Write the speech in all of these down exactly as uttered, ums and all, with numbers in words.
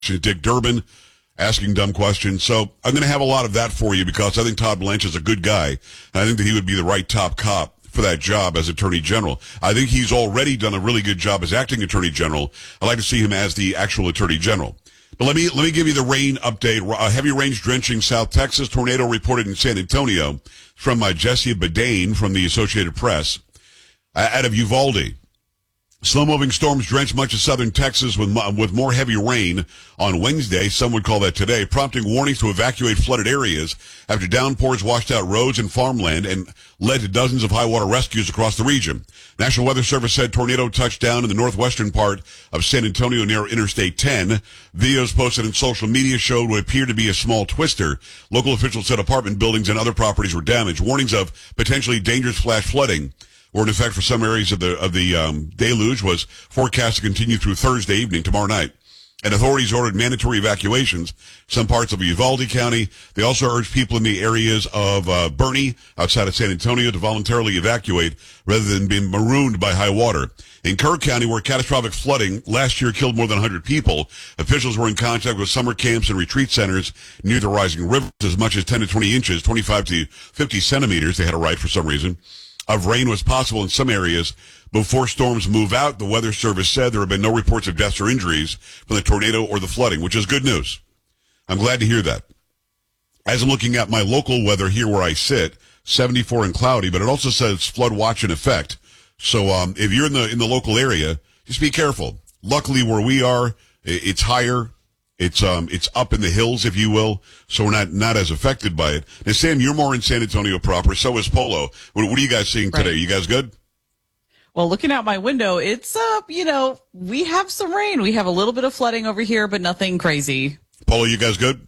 Dick Durbin asking dumb questions. So I'm going to have a lot of that for you because I think Todd Blanche is a good guy. And I think that he would be the right top cop for that job as Attorney General. I think he's already done a really good job as acting Attorney General. I'd like to see him as the actual Attorney General. But let me let me give you the rain update. Uh, heavy rains drenching South Texas. Tornado reported in San Antonio from uh, Jesse Badane from the Associated Press uh, out of Uvalde. Slow-moving storms drenched much of southern Texas with with more heavy rain on Wednesday. Some would call that today, prompting warnings to evacuate flooded areas after downpours washed out roads and farmland and led to dozens of high-water rescues across the region. National Weather Service said tornado touched down in the northwestern part of San Antonio near Interstate ten. Videos posted in social media showed what appeared to be a small twister. Local officials said apartment buildings and other properties were damaged. Warnings of potentially dangerous flash flooding were in effect for some areas of the of the um, deluge, was forecast to continue through Thursday evening, tomorrow night. And authorities ordered mandatory evacuations, some parts of Uvalde County. They also urged people in the areas of uh, Bernie, outside of San Antonio, to voluntarily evacuate rather than being marooned by high water. In Kerr County, where catastrophic flooding last year killed more than one hundred people, officials were in contact with summer camps and retreat centers near the rising rivers. As much as ten to twenty inches, twenty-five to fifty centimeters, they had to write for some reason, of rain was possible in some areas before storms move out. The Weather Service said there have been no reports of deaths or injuries from the tornado or the flooding, which is good news. I'm glad to hear that. As I'm looking at my local weather here where I sit, seventy-four and cloudy, but it also says flood watch in effect. So um, if you're in the in the local area, just be careful. Luckily, where we are, it's higher. It's um it's up in the hills, if you will, so we're not, not as affected by it. Now, Sam, you're more in San Antonio proper. So is Polo. What, what are you guys seeing today? Right. You guys good? Well, looking out my window, it's up. You know, we have some rain. We have a little bit of flooding over here, but nothing crazy. Polo, you guys good?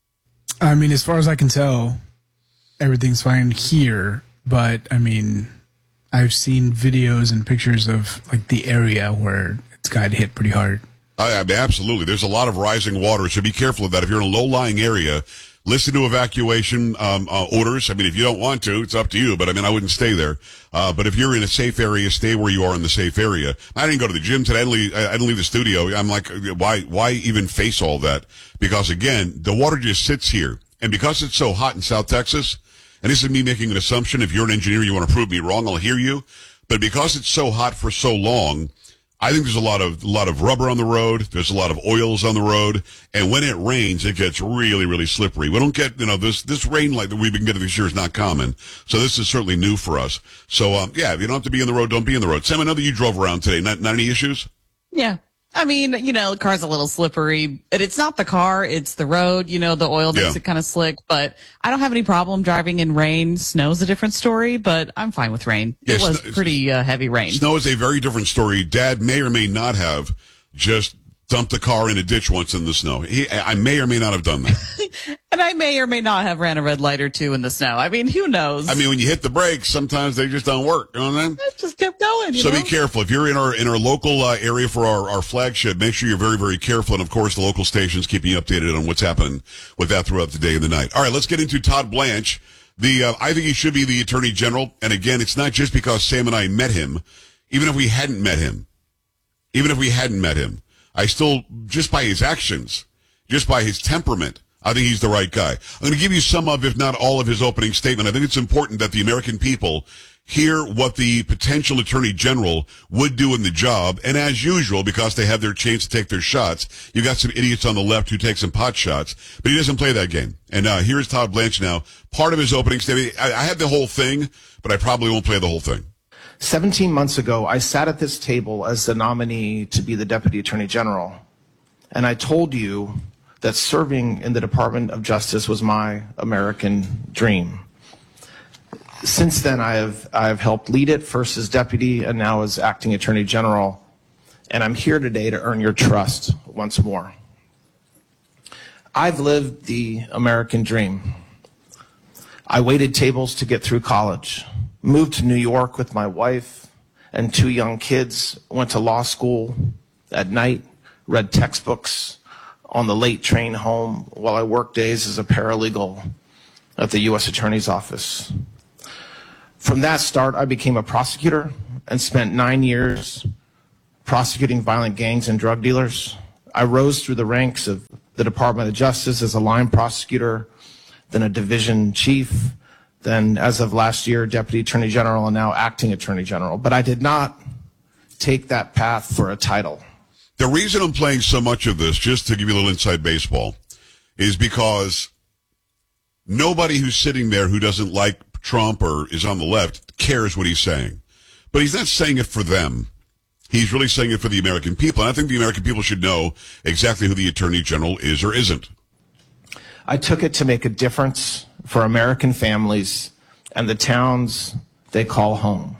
I mean, as far as I can tell, everything's fine here. But I mean, I've seen videos and pictures of like the area where it's got hit pretty hard. I, I mean, absolutely. There's a lot of rising water, so be careful of that. If you're in a low-lying area, listen to evacuation um, uh, orders. I mean, if you don't want to, it's up to you, but I mean, I wouldn't stay there. Uh, but if you're in a safe area, stay where you are in the safe area. I didn't go to the gym today. I didn't leave, I didn't leave the studio. I'm like, why, why even face all that? Because again, the water just sits here. And because it's so hot in South Texas, and this is me making an assumption, if you're an engineer, you want to prove me wrong, I'll hear you. But because it's so hot for so long, I think there's a lot of a lot of rubber on the road. There's a lot of oils on the road, and when it rains, it gets really, really slippery. We don't get, you know, this this rain like that we've been getting this year is not common. So this is certainly new for us. So um, yeah, if you don't have to be in the road, don't be in the road. Sam, I know that you drove around today. Not not any issues? Yeah. I mean, you know, the car's a little slippery, but it's not the car, it's the road. You know, the oil makes Yeah. it kind of slick, but I don't have any problem driving in rain. Snow's a different story, but I'm fine with rain. Yeah, it was sn- pretty uh, heavy rain. Snow is a very different story. Dad may or may not have just dumped the car in a ditch once in the snow. He, I may or may not have done that. And I may or may not have ran a red light or two in the snow. I mean, who knows? I mean, when you hit the brakes, sometimes they just don't work. You know what I mean? I just kept going. You So know? be careful. If you're in our in our local uh, area for our, our flagship, make sure you're very, very careful. And, of course, the local stations keeping you updated on what's happening with that throughout the day and the night. All right, let's get into Todd Blanche. The uh, I think he should be the Attorney General. And, again, it's not just because Sam and I met him. Even if we hadn't met him, even if we hadn't met him, I still, just by his actions, just by his temperament, I think he's the right guy. I'm going to give you some of, if not all of his opening statement. I think it's important that the American people hear what the potential Attorney General would do in the job. And as usual, because they have their chance to take their shots, you've got some idiots on the left who take some pot shots, but he doesn't play that game. And uh, here's Todd Blanche now. Part of his opening statement, I, I had the whole thing, but I probably won't play the whole thing. seventeen months ago, I sat at this table as the nominee to be the Deputy Attorney General, and I told you that serving in the Department of Justice was my American dream. Since then, I have, I have helped lead it, first as Deputy and now as Acting Attorney General, and I'm here today to earn your trust once more. I've lived the American dream. I waited tables to get through college, moved to New York with my wife and two young kids, went to law school at night, read textbooks on the late train home while I worked days as a paralegal at the U S Attorney's Office. From that start, I became a prosecutor and spent nine years prosecuting violent gangs and drug dealers. I rose through the ranks of the Department of Justice as a line prosecutor, then a division chief, then as of last year, Deputy Attorney General, and now Acting Attorney General. But I did not take that path for a title. The reason I'm playing so much of this, just to give you a little inside baseball, is because nobody who's sitting there who doesn't like Trump or is on the left cares what he's saying. But he's not saying it for them. He's really saying it for the American people. And I think the American people should know exactly who the Attorney General is or isn't. I took it to make a difference for American families and the towns they call home.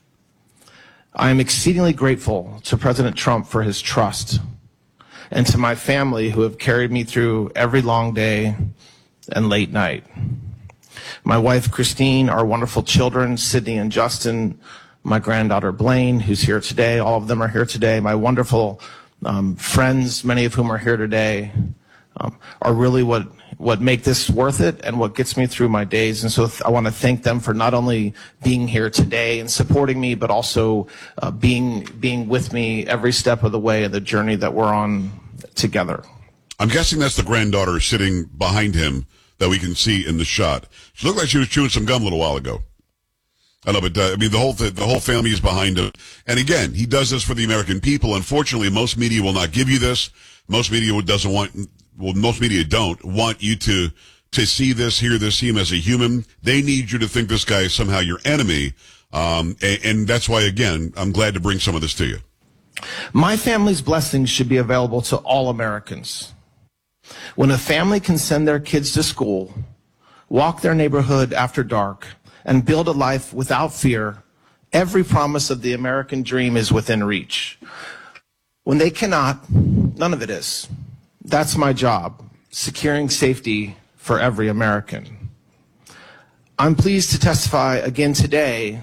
I am exceedingly grateful to President Trump for his trust, and to my family who have carried me through every long day and late night. My wife, Christine, our wonderful children, Sydney and Justin, my granddaughter, Blaine, who's here today. All of them are here today. My wonderful um, friends, many of whom are here today, um, are really what, what make this worth it and what gets me through my days. And so th- I want to thank them for not only being here today and supporting me, but also uh, being, being with me every step of the way of the journey that we're on together. I'm guessing that's the granddaughter sitting behind him that we can see in the shot. She looked like she was chewing some gum a little while ago. I know, but uh, I mean, the whole th- the whole family is behind him. And again, he does this for the American people. Unfortunately, most media will not give you this. Most media doesn't want, well, most media don't want you to to see this, hear this, see him as a human. They need you to think this guy is somehow your enemy. Um, and, and that's why, again, I'm glad to bring some of this to you. My family's blessings should be available to all Americans. When a family can send their kids to school, walk their neighborhood after dark, and build a life without fear, every promise of the American dream is within reach. When they cannot, none of it is. That's my job, securing safety for every American. I'm pleased to testify again today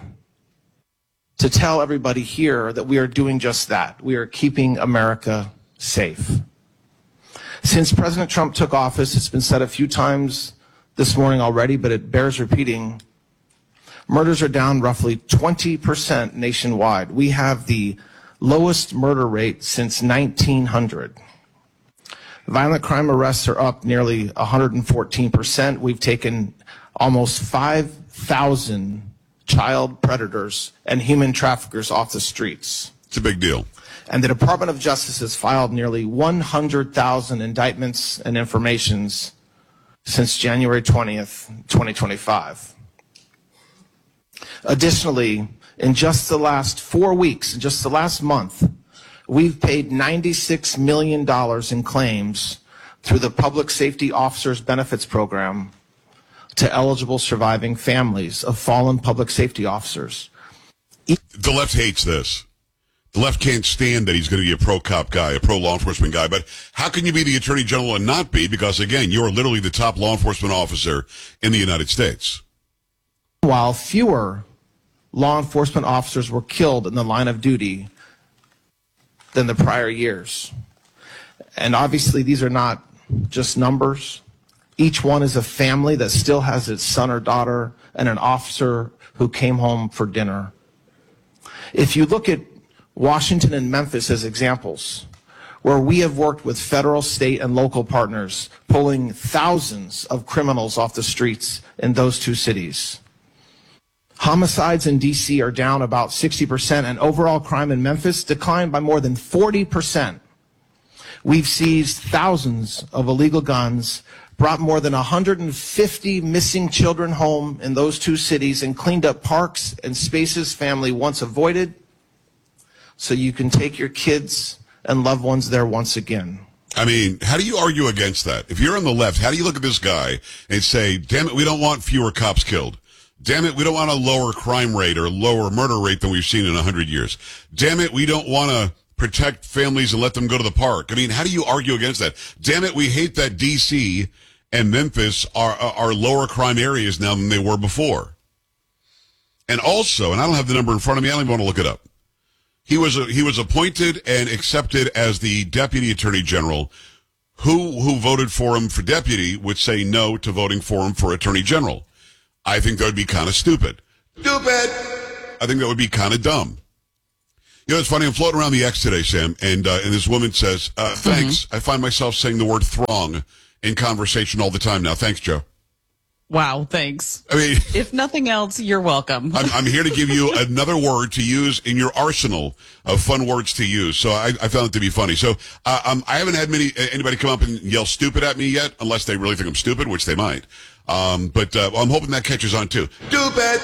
to tell everybody here that we are doing just that. We are keeping America safe. Since President Trump took office, it's been said a few times this morning already, but it bears repeating, murders are down roughly twenty percent nationwide. We have the lowest murder rate since nineteen hundred. Violent crime arrests are up nearly one hundred fourteen percent. We've taken almost five thousand child predators and human traffickers off the streets. It's a big deal. And the Department of Justice has filed nearly one hundred thousand indictments and informations since January twentieth, twenty twenty-five. Additionally, in just the last four weeks, in just the last month, we've paid ninety-six million dollars in claims through the Public Safety Officers Benefits Program to eligible surviving families of fallen public safety officers. The left hates this. The left can't stand that he's going to be a pro-cop guy, a pro-law enforcement guy. But how can you be the Attorney General and not be? Because, again, you're literally the top law enforcement officer in the United States. While fewer law enforcement officers were killed in the line of duty than the prior years. And obviously, these are not just numbers. Each one is a family that still has its son or daughter and an officer who came home for dinner. If you look at Washington and Memphis as examples, where we have worked with federal, state, and local partners, pulling thousands of criminals off the streets in those two cities. Homicides in D C are down about sixty percent, and overall crime in Memphis declined by more than forty percent. We've seized thousands of illegal guns, brought more than one hundred fifty missing children home in those two cities, and cleaned up parks and spaces family once avoided, so you can take your kids and loved ones there once again. I mean, how do you argue against that? If you're on the left, how do you look at this guy and say, damn it, we don't want fewer cops killed? Damn it, we don't want a lower crime rate or lower murder rate than we've seen in one hundred years. Damn it, we don't want to protect families and let them go to the park. I mean, how do you argue against that? Damn it, we hate that D C and Memphis are, are lower crime areas now than they were before. And also, and I don't have the number in front of me, I don't even want to look it up. He was a, he was appointed and accepted as the Deputy Attorney General. Who who voted for him for deputy would say no to voting for him for Attorney General. I think that would be kind of stupid. Stupid! I think that would be kind of dumb. You know, it's funny. I'm floating around the X today, Sam, and uh, and this woman says, uh, thanks. Mm-hmm. I find myself saying the word throng in conversation all the time now. Thanks, Joe. Wow, thanks. I mean, if nothing else, you're welcome. I'm, I'm here to give you another word to use in your arsenal of fun words to use. So I, I found it to be funny. So uh, um, I haven't had many anybody come up and yell stupid at me yet, unless they really think I'm stupid, which they might. Um, but uh, I'm hoping that catches on too. Stupid.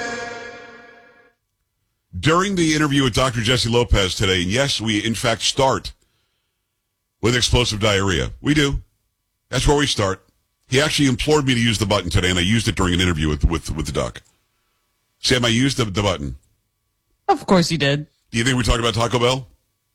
During the interview with Doctor Jesse Lopez today, and yes, we in fact start with explosive diarrhea. We do. That's where we start. He actually implored me to use the button today, and I used it during an interview with with, with the doc. Sam, I used the, the button. Of course you did. Do you think we talked about Taco Bell?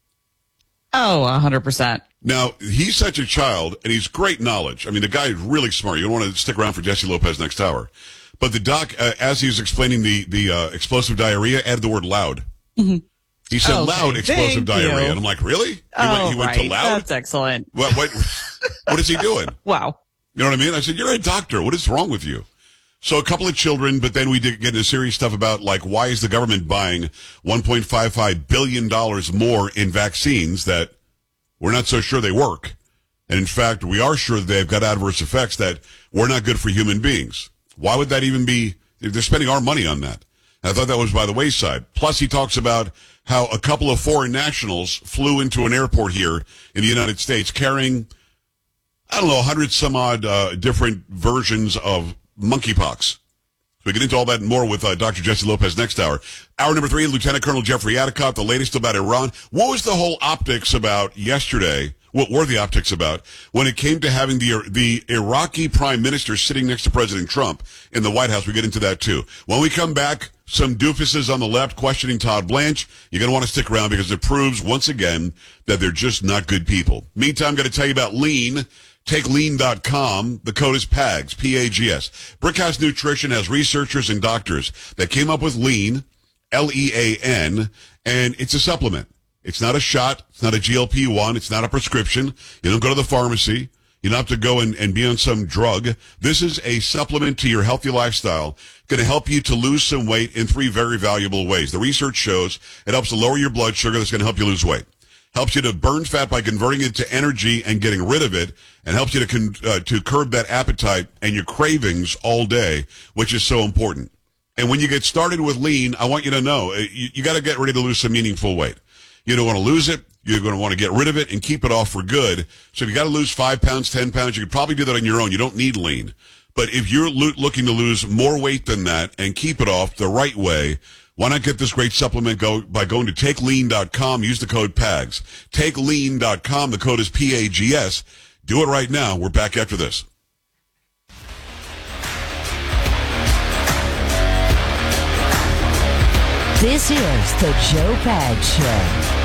Oh, one hundred percent. Now, he's such a child, and he's great knowledge. I mean, the guy is really smart. You don't want to stick around for Jesse Lopez next hour. But the doc, uh, as he was explaining the, the uh, explosive diarrhea, added the word loud. Mm-hmm. He said okay, loud explosive diarrhea. You. And I'm like, really? He oh, went, he went right. to loud? That's excellent. What, what, what is he doing? Wow. You know what I mean? I said, you're a doctor. What is wrong with you? So a couple of children, but then we did get into serious stuff about, like, why is the government buying one point five five billion dollars more in vaccines that we're not so sure they work? And in fact, we are sure that they've got adverse effects that were not good for human beings. Why would that even be? They're spending our money on that. And I thought that was by the wayside. Plus, he talks about how a couple of foreign nationals flew into an airport here in the United States carrying, I don't know, a hundred some odd uh, different versions of monkeypox. We get into all that and more with uh, Doctor Jesse Lopez next hour. Hour number three, Lieutenant Colonel Jeffrey Adicott, the latest about Iran. What was the whole optics about yesterday? What were the optics about when it came to having the the Iraqi prime minister sitting next to President Trump in the White House? We get into that too. When we come back, some doofuses on the left questioning Todd Blanche. You're going to want to stick around because it proves once again that they're just not good people. Meantime, I'm going to tell you about Lean. Take lean dot com. The code is PAGS, P A G S. Brickhouse Nutrition has researchers and doctors that came up with Lean, L E A N, and it's a supplement. It's not a shot. It's not a G L P one. It's not a prescription. You don't go to the pharmacy. You don't have to go and, and be on some drug. This is a supplement to your healthy lifestyle. Going to help you to lose some weight in three very valuable ways. The research shows it helps to lower your blood sugar. That's going to help you lose weight. Helps you to burn fat by converting it to energy and getting rid of it, and helps you to con- uh, to curb that appetite and your cravings all day, which is so important. And when you get started with Lean, I want you to know, you, you got to get ready to lose some meaningful weight. You don't want to lose it. You're going to want to get rid of it and keep it off for good. So if you got to lose five pounds, ten pounds, you could probably do that on your own. You don't need Lean. But if you're lo- looking to lose more weight than that and keep it off the right way, why not get this great supplement go by going to take lean dot com, use the code PAGS. take lean dot com, the code is P A G S. Do it right now. We're back after this. This is the Joe Pags Show.